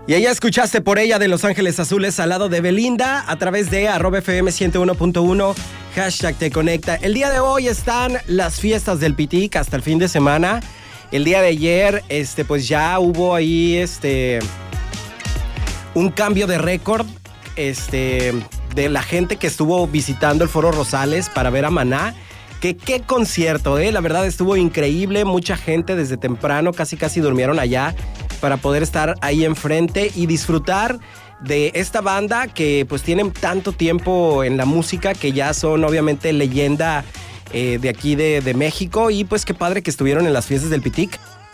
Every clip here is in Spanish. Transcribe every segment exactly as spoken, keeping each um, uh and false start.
Y ella escuchaste Por Ella de Los Ángeles Azules al lado de Belinda a través de arroba F M ciento uno punto uno, hashtag Te Conecta. El día de hoy están las fiestas del Pitic hasta el fin de semana. El día de ayer, este, pues ya hubo ahí este, un cambio de récord este, de la gente que estuvo visitando el Foro Rosales para ver a Maná. Que qué concierto, ¿eh? La verdad estuvo increíble. Mucha gente desde temprano, casi casi durmieron allá para poder estar ahí enfrente y disfrutar de esta banda que pues tienen tanto tiempo en la música, que ya son obviamente leyenda eh, de aquí de, de México. Y pues qué padre que estuvieron en las fiestas del Pitic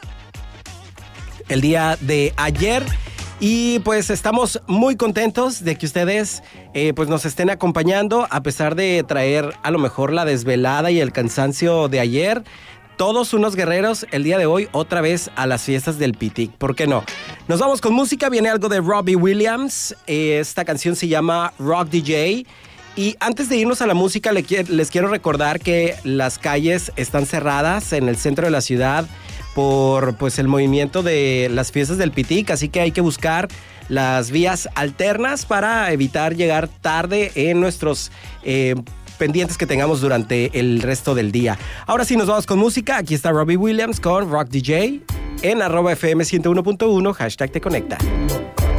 el día de ayer. Y pues estamos muy contentos de que ustedes eh, pues nos estén acompañando, a pesar de traer a lo mejor la desvelada y el cansancio de ayer. Todos unos guerreros el día de hoy otra vez a las fiestas del Pitic. ¿Por qué no? Nos vamos con música, viene algo de Robbie Williams. Eh, esta canción se llama Rock D J. Y antes de irnos a la música, les quiero recordar que las calles están cerradas en el centro de la ciudad por pues el movimiento de las fiestas del Pitic, así que hay que buscar las vías alternas para evitar llegar tarde en nuestros eh, pendientes que tengamos durante el resto del día. Ahora sí nos vamos con música. Aquí está Robbie Williams con Rock D J en arroba F M ciento uno punto uno, hashtag Te Conecta.